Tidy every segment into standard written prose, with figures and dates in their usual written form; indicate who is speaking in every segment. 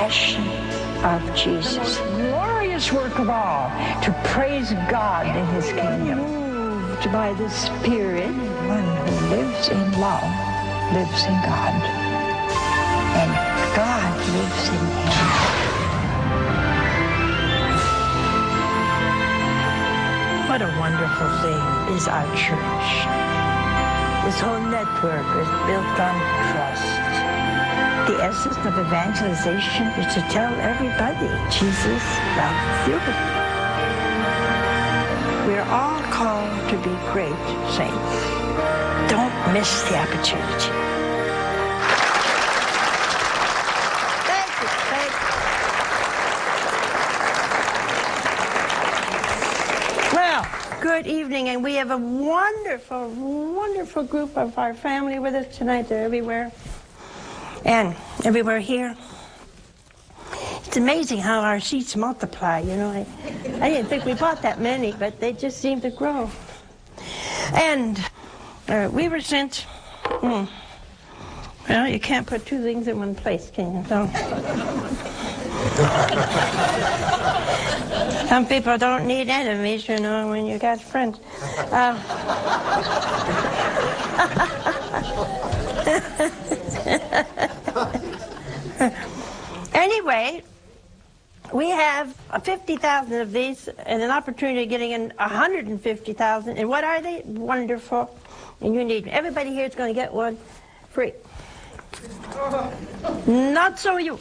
Speaker 1: passion of Jesus.
Speaker 2: Glorious work of all, to praise God in his kingdom.
Speaker 1: Moved by the Spirit, one who lives in love lives in God, and God lives in him.
Speaker 3: What a wonderful thing is our church. This whole network is built on trust. The essence of evangelization is to tell everybody Jesus loves you. We're all called to be great saints. Don't miss the opportunity. Thank you. Thank you. Well, good evening, and we have a wonderful, wonderful group of our family with us tonight. They're everywhere. And everywhere here. It's amazing how our seats multiply, you know. I didn't think we bought that many, but they just seem to grow. And we were sent, well, you can't put two things in one place, can you? So, some people don't need enemies, you know, when you got friends. Anyway, we have 50,000 of these and an opportunity of getting in 150,000. And what are they? Wonderful. And you need, everybody here is going to get one free. Not so you.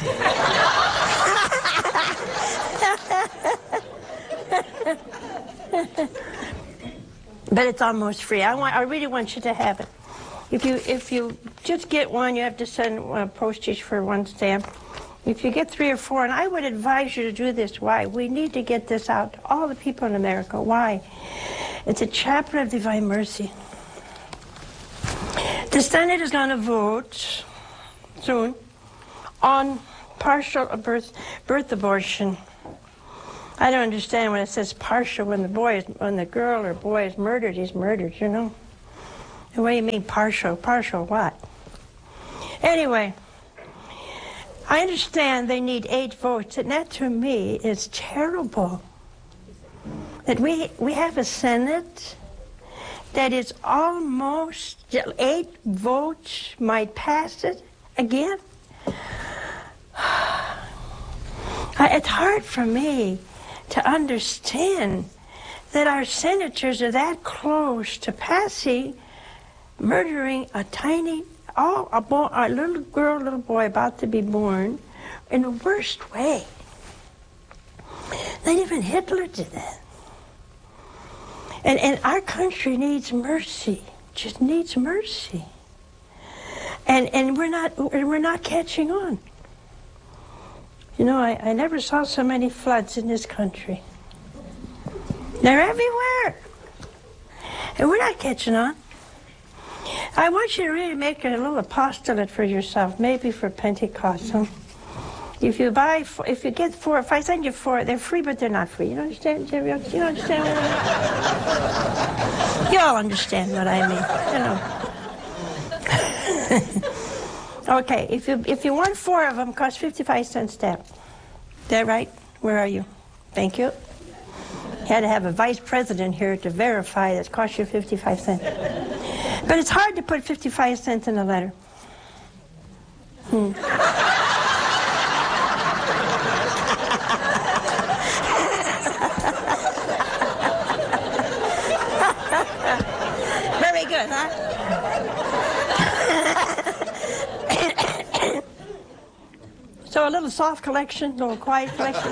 Speaker 3: But it's almost free. I really want you to have it. If you just get one, you have to send postage for one stamp. If you get 3 or 4, and I would advise you to do this. Why? We need to get this out to all the people in America. Why? It's a chapter of divine mercy. The Senate is going to vote soon on partial birth abortion. I don't understand when it says partial when the girl or boy is murdered, he's murdered, you know. What do you mean partial? Partial what? Anyway, I understand they need 8 votes, and that to me is terrible. That we have a Senate that is almost 8 votes might pass it again. It's hard for me to understand that our senators are that close to passing murdering a little girl, little boy about to be born in the worst way. Not even Hitler did that. And our country needs mercy, just needs mercy. And we're not catching on. You know, I never saw so many floods in this country. They're everywhere. And we're not catching on. I want you to really make a little apostolate for yourself, maybe for Pentecost. Huh? If you get 4, if I send you 4, they're free, but they're not free. You understand? You understand what I mean? You all understand what I mean, you know. Okay, if you want 4 of them, cost 55 cents stamp. Is that right? Where are you? Thank you. You had to have a vice president here to verify that it cost you 55 cents. But it's hard to put 55 cents in a letter. Very good, huh? So a little soft collection, a little quiet collection.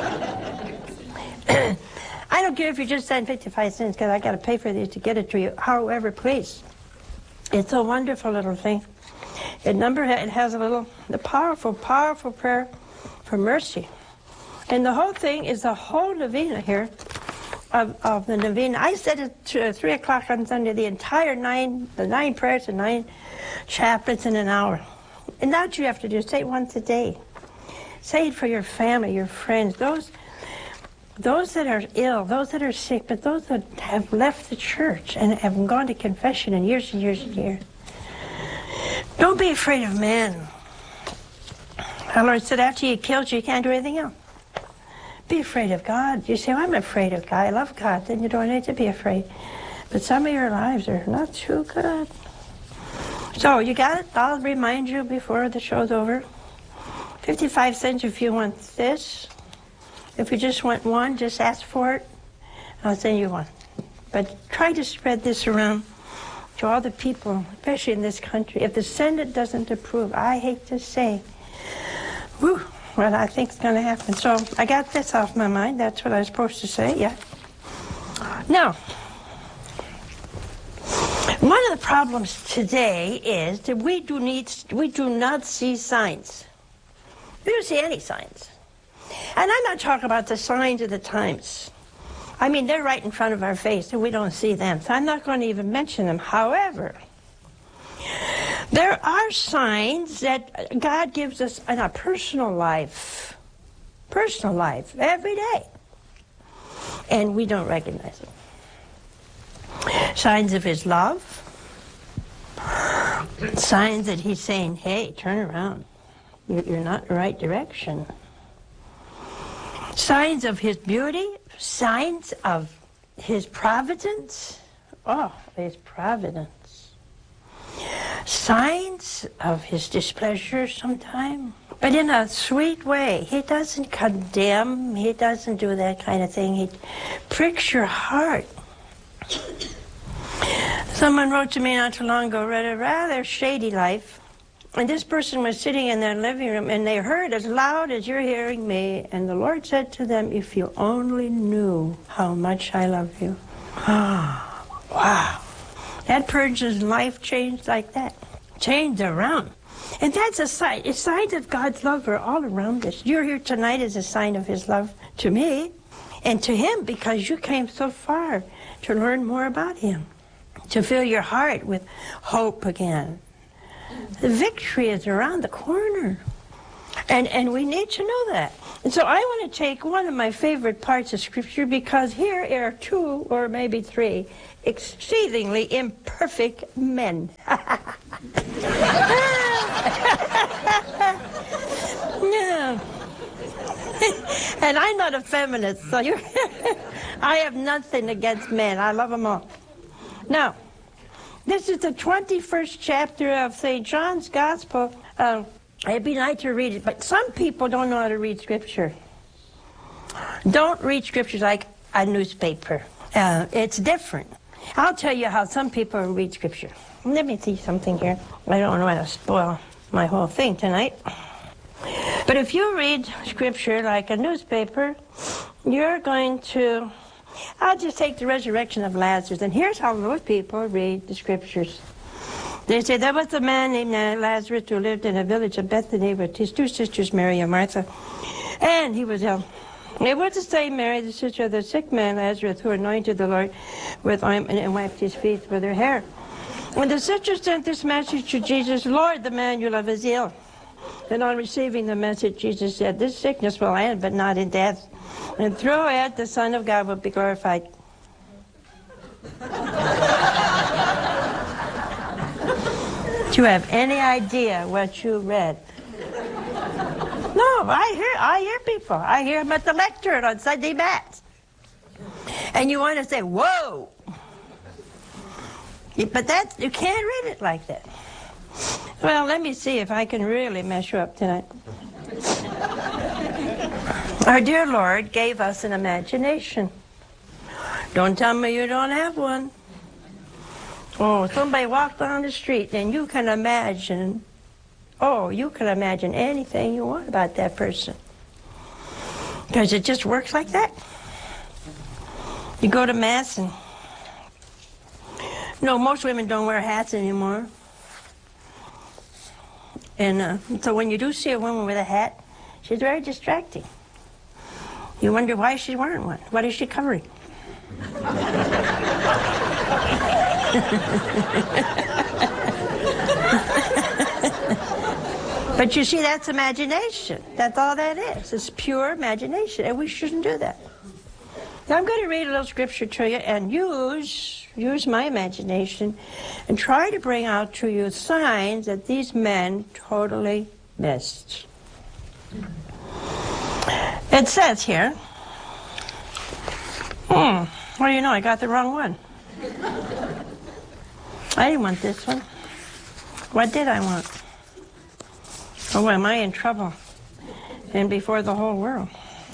Speaker 3: I don't care if you just send 55 cents because I got to pay for these to get it to you. However, please. It's a wonderful little thing. It has the powerful, powerful prayer for mercy. And the whole thing is the whole novena here of the novena. I said it to 3 o'clock on Sunday, the entire 9 prayers and 9 chaplets in an hour. And that's what you have to do. Say it once a day. Say it for your family, your friends, those that are ill, those that are sick, but those that have left the church and have gone to confession in years and years and years. Don't be afraid of men. The Lord said, after He kills you, you can't do anything else. Be afraid of God. You say, well, I'm afraid of God. I love God. Then you don't need to be afraid. But some of your lives are not too good. So you got it? I'll remind you before the show's over. 55 cents if you want this. If you just want one, just ask for it. I'll send you one. But try to spread this around to all the people, especially in this country. If the Senate doesn't approve, I hate to say, whew, what I think is going to happen. So I got this off my mind. That's what I was supposed to say, yeah. Now, one of the problems today is that we do not see signs. We don't see any signs. And I'm not talking about the signs of the times. I mean, they're right in front of our face, and we don't see them. So I'm not going to even mention them. However, there are signs that God gives us in our personal life, every day. And we don't recognize them. Signs of His love. Signs that He's saying, hey, turn around. You're not in the right direction. Signs of His beauty. Signs of His providence. Oh, His providence. Signs of His displeasure sometimes. But in a sweet way. He doesn't condemn. He doesn't do that kind of thing. He pricks your heart. Someone wrote to me not too long ago, read a rather shady life. And this person was sitting in their living room, and they heard as loud as you're hearing me. And the Lord said to them, if you only knew how much I love you. Oh, wow. That person's life changed like that. Changed around. And that's a sign. It's signs of God's love are all around us. You're here tonight as a sign of His love to me and to Him, because you came so far to learn more about Him, to fill your heart with hope again. The victory is around the corner. And we need to know that. And so I want to take one of my favorite parts of Scripture, because here are two or maybe three exceedingly imperfect men. Yeah. And I'm not a feminist, so I have nothing against men. I love them all. Now, this is the 21st chapter of St. John's Gospel. It'd be nice to read it, but some people don't know how to read Scripture. Don't read Scripture like a newspaper. It's different. I'll tell you how some people read Scripture. Let me see something here. I don't want to spoil my whole thing tonight. But if you read Scripture like a newspaper, you're going to... I'll just take the resurrection of Lazarus, and here's how most people read the Scriptures. They say, there was a man named Lazarus who lived in a village of Bethany with his two sisters, Mary and Martha, and he was ill. It was the same Mary, the sister of the sick man, Lazarus, who anointed the Lord with ointment and wiped his feet with her hair. When the sisters sent this message to Jesus, Lord, the man you love is ill. And on receiving the message, Jesus said, this sickness will end, but not in death. And through it, the Son of God will be glorified. Do you have any idea what you read? No, I hear people. I hear them at the lectern on Sunday Mass. And you want to say, whoa. But you can't read it like that. Well, let me see if I can really mess you up tonight. Our dear Lord gave us an imagination. Don't tell me you don't have one. Oh, somebody walked down the street and you can imagine, you can imagine anything you want about that person. Because it just works like that. You go to Mass and, most women don't wear hats anymore. And so when you do see a woman with a hat, she's very distracting. You wonder why she's wearing one. What is she covering? But you see, that's imagination. That's all that is. It's pure imagination, and we shouldn't do that. Now I'm going to read a little scripture to you and use my imagination and try to bring out to you signs that these men totally missed. It says here, well, you know, I got the wrong one. I didn't want this one. What did I want? Oh, am I in trouble? And before the whole world.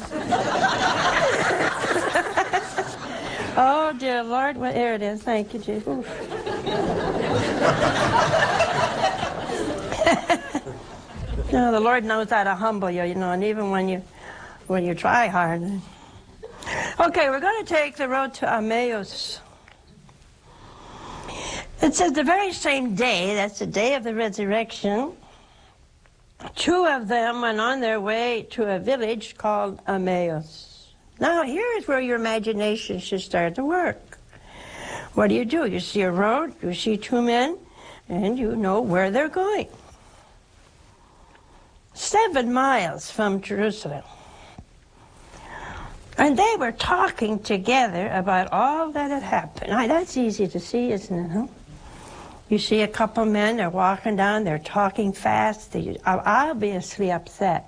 Speaker 3: Oh, dear Lord. Well, there it is. Thank you, Jesus. No, the Lord knows how to humble you, you know, and even when you try hard. Okay, we're going to take the road to Emmaus. It says the very same day, that's the day of the resurrection, two of them went on their way to a village called Emmaus. Now, here is where your imagination should start to work. What do? You see a road, you see two men, and you know where they're going. 7 miles from Jerusalem. And they were talking together about all that had happened. Now, that's easy to see, isn't it, huh? You see a couple men, they're walking down, they're talking fast, they're obviously upset.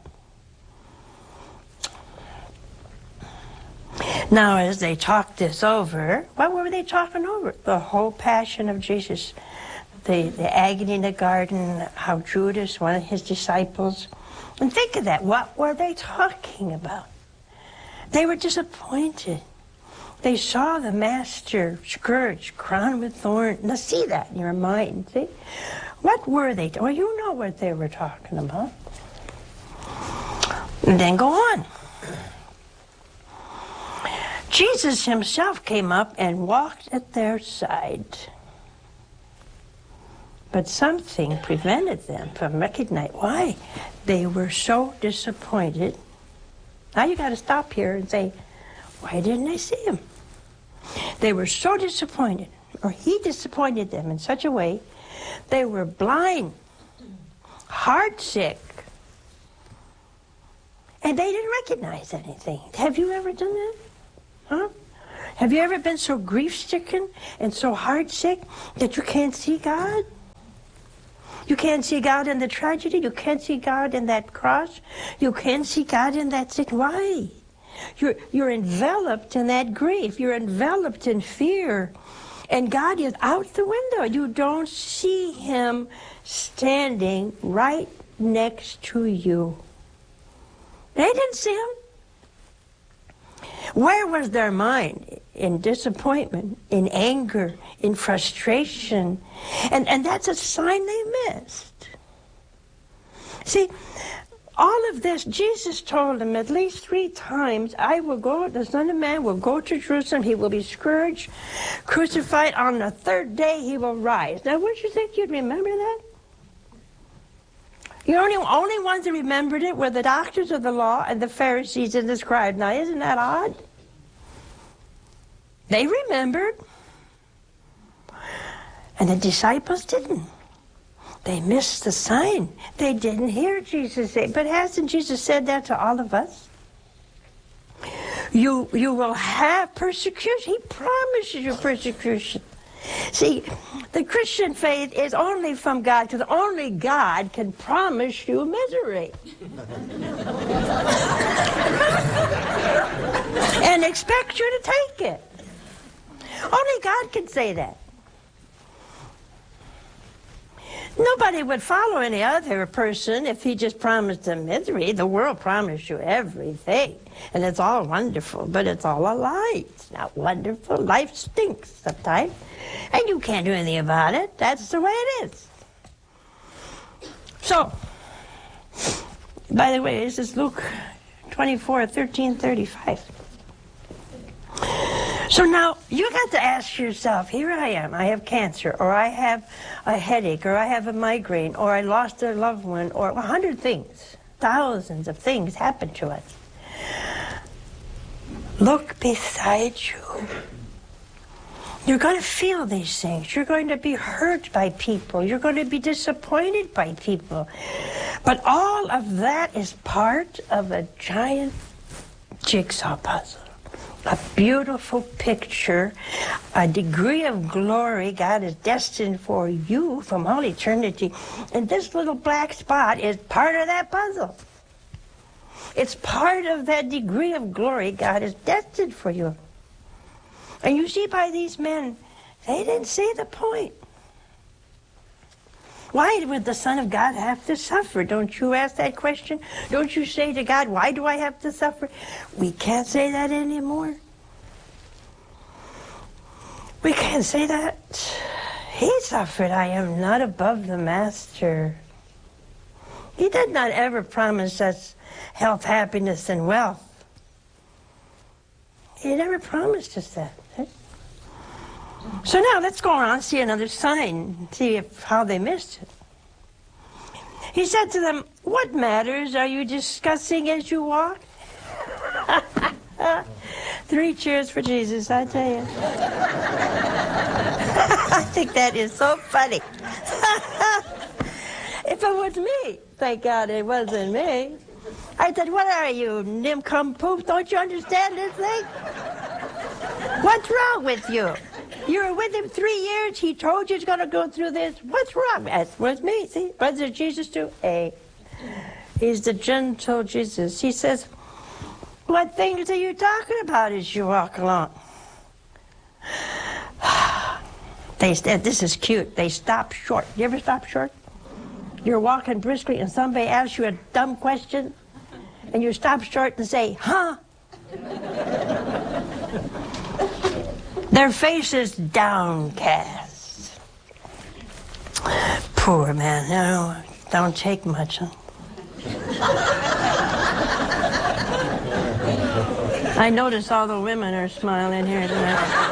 Speaker 3: Now, as they talked this over, what were they talking over? The whole passion of Jesus, the agony in the garden, how Judas, one of his disciples, and think of that, what were they talking about? They were disappointed. They saw the master scourged, crowned with thorns. Now see that in your mind, see? What were they? Well, you know what they were talking about. And then go on. Jesus himself came up and walked at their side. But something prevented them from recognizing why. They were so disappointed. Now you got to stop here and say, why didn't I see him? They were so disappointed, or he disappointed them in such a way, they were blind, heartsick, and they didn't recognize anything. Have you ever done that? Huh? Have you ever been so grief-stricken and so heartsick that you can't see God? You can't see God in the tragedy. You can't see God in that cross. You can't see God in that sick. Why? You're enveloped in that grief. You're enveloped in fear. And God is out the window. You don't see him standing right next to you. They didn't see him. Where was their mind? In disappointment, in anger, in frustration. And that's a sign they missed. See, all of this, Jesus told them at least 3 times, I will go, the Son of Man will go to Jerusalem, he will be scourged, crucified, on the 3rd day he will rise. Now, wouldn't you think you'd remember that? The only ones that remembered it were the doctors of the law and the Pharisees and the scribes. Now, isn't that odd? They remembered. And the disciples didn't. They missed the sign. They didn't hear Jesus say. But hasn't Jesus said that to all of us? You will have persecution. He promises you persecution. See, the Christian faith is only from God, because only God can promise you misery. And expect you to take it. Only God can say that. Nobody would follow any other person if he just promised them misery. The world promised you everything, and it's all wonderful, but it's all a lie. It's not wonderful. Life stinks sometimes, and you can't do anything about it. That's the way it is. So, by the way, this is Luke 24:13-35. So now, you got to ask yourself, here I am, I have cancer, or I have a headache, or I have a migraine, or I lost a loved one, or 100 things, thousands of things happen to us. Look beside you. You're going to feel these things. You're going to be hurt by people. You're going to be disappointed by people. But all of that is part of a giant jigsaw puzzle. A beautiful picture, a degree of glory God is destined for you from all eternity. And this little black spot is part of that puzzle. It's part of that degree of glory God has destined for you. And you see by these men, they didn't see the point. Why would the Son of God have to suffer? Don't you ask that question? Don't you say to God, why do I have to suffer? We can't say that anymore. We can't say that. He suffered. I am not above the Master. He did not ever promise us health, happiness, and wealth. He never promised us that. So now let's go around and see another sign, see how they missed it. He said to them, what matters are you discussing as you walk? 3 cheers for Jesus, I tell you. I think that is so funny. If it was me, thank God it wasn't me. I said, what are you, nincompoop? Don't you understand this thing? What's wrong with you? You were with him 3 years. He told you he's going to go through this. What's wrong? That's with me. See, what does Jesus do? He's the gentle Jesus. He says, what things are you talking about as you walk along? This is cute. They stop short. You ever stop short? You're walking briskly and somebody asks you a dumb question and you stop short and say, huh? Their faces downcast. Poor man, no, don't take much. Huh? I notice all the women are smiling here tonight.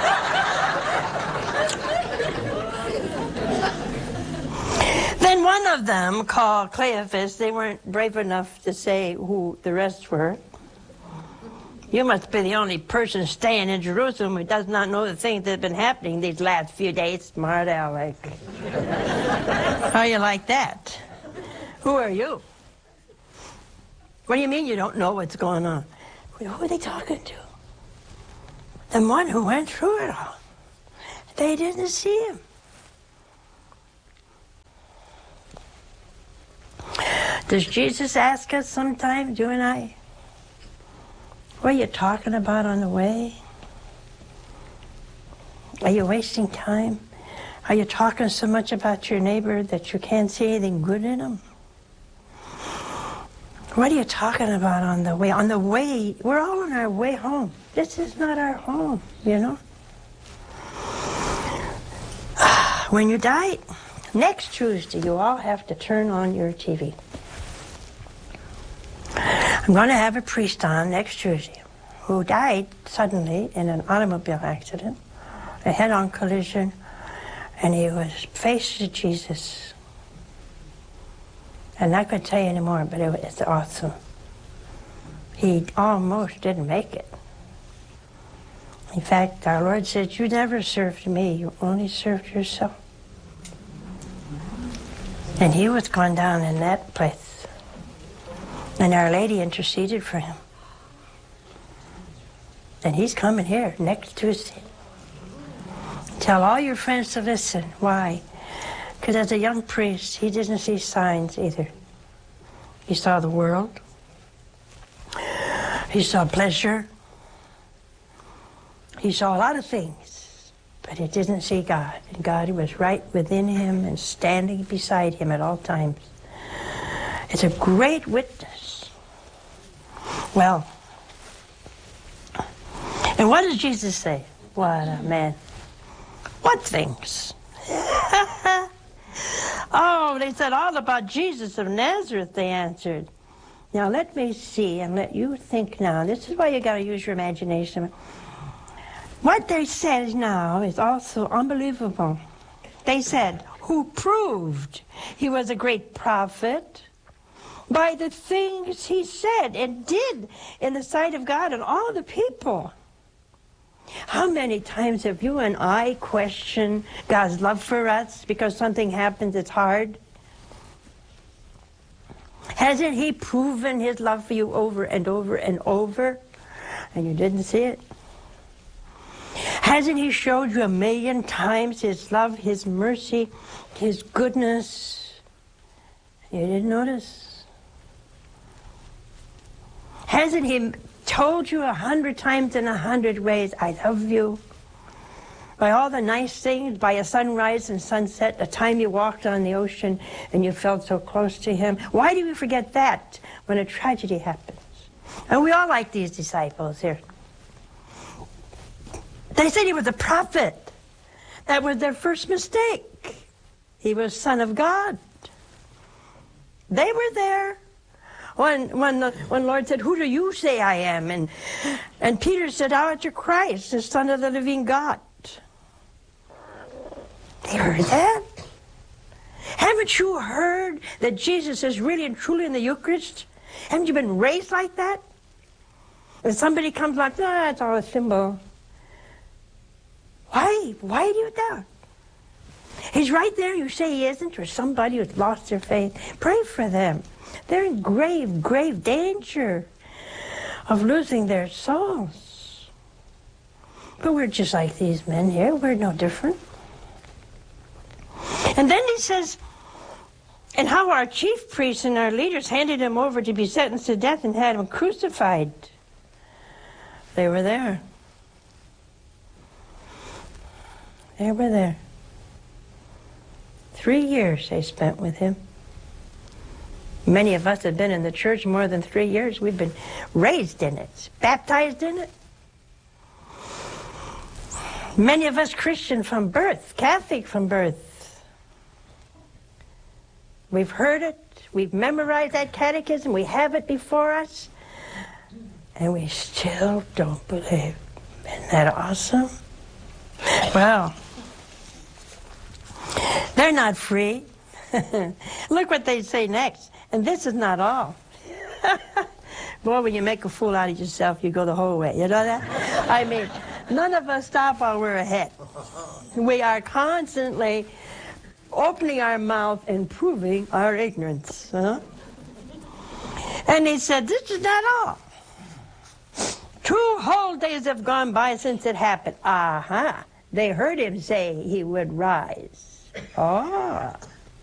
Speaker 3: Then one of them, called Cleophas, they weren't brave enough to say who the rest were. You must be the only person staying in Jerusalem who does not know the things that have been happening these last few days. Smart aleck. How you like that? Who are you? What do you mean you don't know what's going on? Who are they talking to? The one who went through it all. They didn't see him. Does Jesus ask us sometimes, you and I, what are you talking about on the way? Are you wasting time? Are you talking so much about your neighbor that you can't see anything good in him? What are you talking about on the way? On the way, we're all on our way home. This is not our home, you know? When you die, next Tuesday, you all have to turn on your TV. I'm going to have a priest on next Tuesday who died suddenly in an automobile accident, a head-on collision, and he was face to Jesus. I'm not going to tell you anymore, but it's awesome. He almost didn't make it. In fact, our Lord said, you never served me, you only served yourself. And he was going down in that place. And Our Lady interceded for him. And he's coming here next Tuesday. Tell all your friends to listen. Why? Because as a young priest, he didn't see signs either. He saw the world. He saw pleasure. He saw a lot of things. But he didn't see God. And God was right within him and standing beside him at all times. It's a great witness. Well, and what does Jesus say? What a man. What things? Oh, they said all about Jesus of Nazareth, they answered. Now let me see and let you think now. This is why you got to use your imagination. What they said now is also unbelievable. They said, who proved he was a great prophet by the things he said and did in the sight of God and all the people. How many times have you and I questioned God's love for us because something happens that's hard? Hasn't he proven his love for you over and over and over, and you didn't see it? Hasn't he showed you 1,000,000 times his love, his mercy, his goodness? You didn't notice? Hasn't he told you 100 times in 100 ways, I love you? By all the nice things, by a sunrise and sunset, the time you walked on the ocean and you felt so close to him. Why do we forget that when a tragedy happens? And we all like these disciples here. They said he was a prophet. That was their first mistake. He was Son of God. They were there when Lord said, who do you say I am? And Peter said, thou art your Christ, the Son of the living God. They heard that? Haven't you heard that Jesus is really and truly in the Eucharist? Haven't you been raised like that? And somebody comes like, it's all a symbol. Why do you doubt? He's right there. You say he isn't, or somebody who's lost their faith. Pray for them. They're in grave, grave danger of losing their souls. But we're just like these men here. We're no different. And then he says, and how our chief priests and our leaders handed him over to be sentenced to death and had him crucified. They were there. They were there. 3 years they spent with him. Many of us have been in the church more than 3 years. We've been raised in it, baptized in it. Many of us Christian from birth, Catholic from birth. We've heard it, we've memorized that catechism, we have it before us, and we still don't believe. Isn't that awesome? Well, they're not free. Look what they say next. And this is not all. Boy, when you make a fool out of yourself, you go the whole way. You know that? I mean, none of us stop while we're ahead. We are constantly opening our mouth and proving our ignorance. Huh? And he said, this is not all. 2 whole days have gone by since it happened. Aha. They heard him say he would rise. Ah.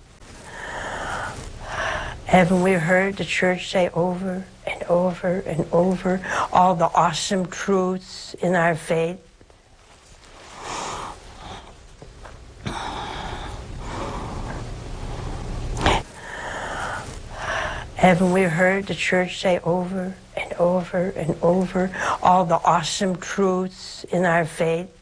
Speaker 3: Haven't we heard the church say over and over and over all the awesome truths in our faith? Haven't we heard the church say over and over and over all the awesome truths in our faith?